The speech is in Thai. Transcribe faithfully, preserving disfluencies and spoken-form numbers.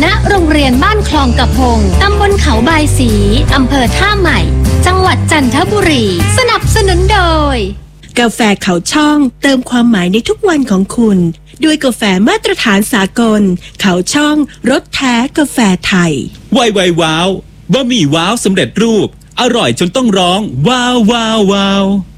ณโรงเรียนบ้านคลองกระพงตำบลเขาบายสีอำเภอท่าใหม่จังหวัดจันทบุรีสนับสนุนโดยกาแฟเขาช่องเติมความหมายในทุกวันของคุณด้วยกาแฟมาตรฐานสากลเขาช่องรสแท้กาแฟไทยไวไวว้าวบะหมี่ว้าวสำเร็จรูปอร่อยจนต้องร้องว้าวว้าวว้าว